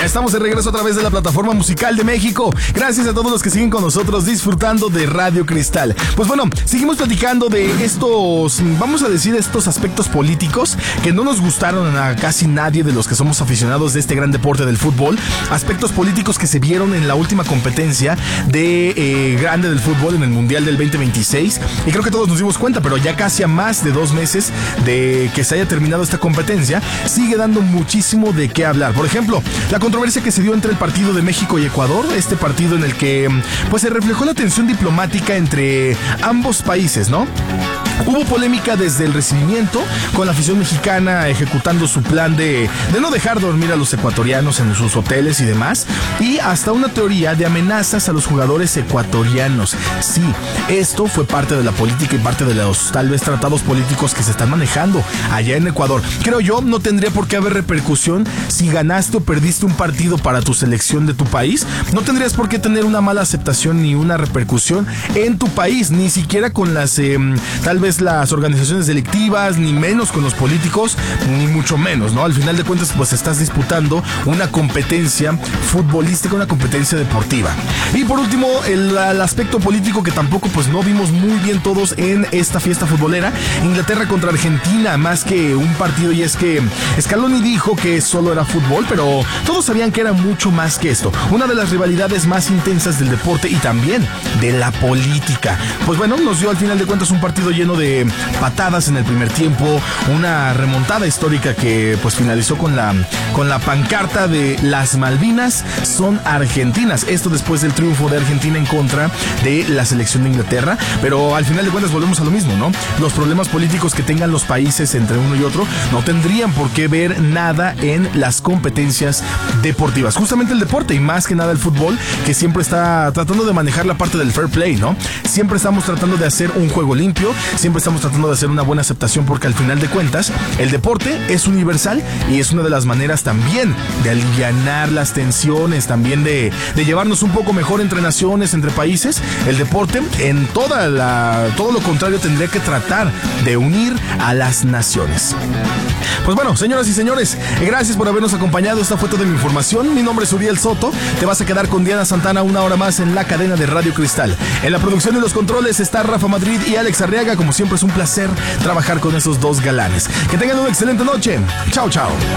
Ya estamos de regreso a través de la plataforma musical de México. Gracias a todos los que siguen con nosotros disfrutando de Radio Cristal. Pues bueno, seguimos platicando de estos, vamos a decir, estos aspectos políticos que no nos gustaron a casi nadie de los que somos aficionados de este gran deporte del fútbol. Aspectos políticos que se vieron en la última competencia de grande del fútbol en el Mundial del 2026. Y creo que todos nos dimos cuenta, pero ya casi a más de 2 meses de que se haya terminado esta competencia, sigue dando muchísimo de qué hablar. Por ejemplo, la controversia que se dio entre el partido de México y Ecuador, este partido en el que pues se reflejó la tensión diplomática entre ambos países, ¿no? Hubo polémica desde el recibimiento, con la afición mexicana ejecutando su plan de no dejar dormir a los ecuatorianos en sus hoteles y demás, y hasta una teoría de amenazas a los jugadores ecuatorianos. Sí, esto fue parte de la política y parte de los tal vez tratados políticos que se están manejando allá en Ecuador. Creo yo, no tendría por qué haber repercusión si ganaste o perdiste un partido para tu selección de tu país. No tendrías por qué tener una mala aceptación ni una repercusión en tu país, ni siquiera con las tal vez las organizaciones delictivas, ni menos con los políticos, ni mucho menos, ¿no? Al final de cuentas, pues estás disputando una competencia futbolística, una competencia deportiva. Y por último, el aspecto político que tampoco pues no vimos muy bien todos en esta fiesta futbolera, Inglaterra contra Argentina, más que un partido, y es que Scaloni dijo que solo era fútbol, pero todos sabían que era mucho más que esto. Una de las rivalidades más intensas del deporte y también de la política. Pues bueno, nos dio al final de cuentas un partido lleno de patadas en el primer tiempo, una remontada histórica que pues finalizó con la pancarta de las Malvinas son argentinas. Esto después del triunfo de Argentina en contra de la selección de Inglaterra, pero al final de cuentas volvemos a lo mismo, ¿no? Los problemas políticos que tengan los países entre uno y otro no tendrían por qué ver nada en las competencias deportivas. Justamente el deporte y más que nada el fútbol, que siempre está tratando de manejar la parte del fair play, ¿no? Siempre estamos tratando de hacer un juego limpio, siempre estamos tratando de hacer una buena aceptación, porque al final de cuentas el deporte es universal y es una de las maneras también de alivianar las tensiones, también de llevarnos un poco mejor entre naciones, entre países. El deporte en todo lo contrario tendría que tratar de unir a las naciones. Pues bueno, señoras y señores, gracias por habernos acompañado. Esta fue toda mi información. Mi nombre es Uriel Soto. Te vas a quedar con Diana Santana una hora más en la cadena de Radio Cristal. En la producción y los controles está Rafa Madrid y Alex Arriaga. Como siempre es un placer trabajar con esos dos galanes. Que tengan una excelente noche. Chao, chao.